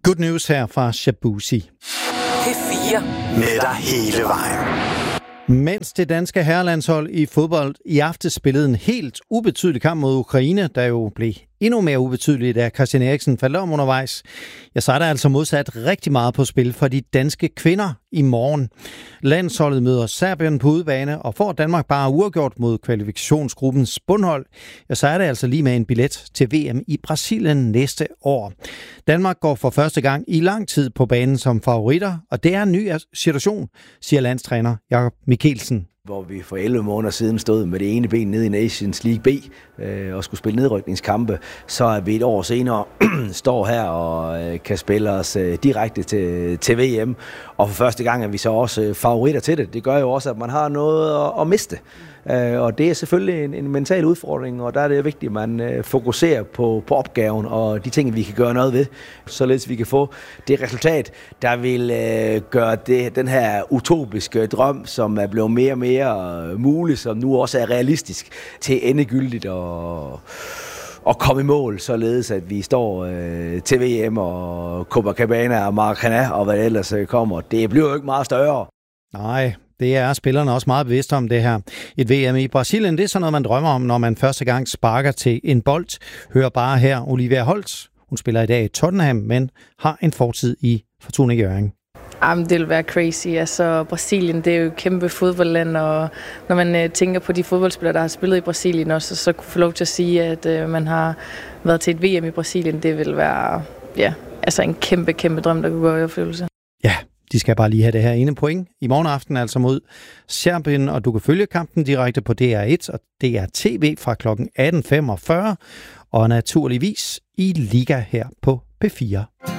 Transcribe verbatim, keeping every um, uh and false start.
Good news her fra Shabuzi. P fire med dig hele vejen. Mens det danske herrelandshold i fodbold i aften spillede en helt ubetydelig kamp mod Ukraine, der jo blev endnu mere ubetydelig, da Christian Eriksen faldt om undervejs, ja, så er der altså modsat rigtig meget på spil for de danske kvinder i morgen. Landsholdet møder Serbien på udebane, og får Danmark bare uafgjort mod kvalifikationsgruppens bundhold, ja, så er det altså lige med en billet til V M i Brasilien næste år. Danmark går for første gang i lang tid på banen som favoritter, og det er en ny situation, siger landstræner Jakob Mikkelsen. Hvor vi for elleve måneder siden stod med det ene ben nede i Nations League B øh, og skulle spille nedrykningskampe, så er vi et år senere står her og øh, kan spille os øh, direkte til, til V M. Og for første gang er vi så også øh, favoritter til det. Det gør jo også, at man har noget at, at miste. Øh, og det er selvfølgelig en, en mental udfordring, og der er det vigtigt, at man øh, fokuserer på, på opgaven og de ting, vi kan gøre noget ved, således vi kan få det resultat, der vil øh, gøre det, den her utopiske drøm, som er blevet mere og mere mulig, som nu også er realistisk, til endegyldigt og og komme i mål, således at vi står øh, til V M og Copacabana og Maracana og hvad ellers kommer. Det bliver jo ikke meget større. Nej, det er spillerne også meget bevidste om det her. Et V M i Brasilien, det er sådan noget, man drømmer om, når man første gang sparker til en bold. Hør bare her Olivia Holt. Hun spiller i dag i Tottenham, men har en fortid i Fortuna Hjørring. Jamen, det vil være crazy. Altså, Brasilien, det er jo et kæmpe fodboldland, og når man øh, tænker på de fodboldspillere, der har spillet i Brasilien også, så kunne få lov til at sige, at øh, man har været til et V M i Brasilien, det vil være ja, altså en kæmpe, kæmpe drøm, der kunne gå i opfyldelse. Ja, de skal bare lige have det her ene point i morgen aften, altså mod Serbien, og du kan følge kampen direkte på D R et og D R T V fra klokken atten femogfyrre, og naturligvis i Liga her på P fire.